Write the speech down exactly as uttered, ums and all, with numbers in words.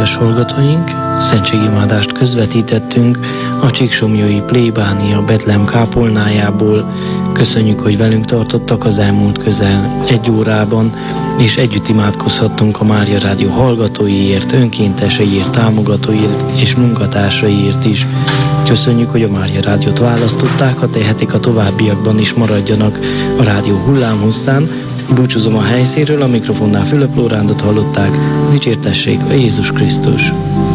kedves hallgatóink, szentségimádást közvetítettünk a Csíksomlyói plébánia Betlehem kápolnájából. Köszönjük, hogy velünk tartottak az elmúlt közel egy órában, és együtt imádkozhattunk a Mária Rádió hallgatóiért, önkénteseiért, támogatóiért és munkatársaiért is. Köszönjük, hogy a Mária Rádiót választották, ha tehetik, a továbbiakban is maradjanak a rádió hullámhosszán. Búcsúzom a helyszínről, a mikrofonnál Fülöp Lórándot hallották. Dicsértessék a Jézus Krisztus!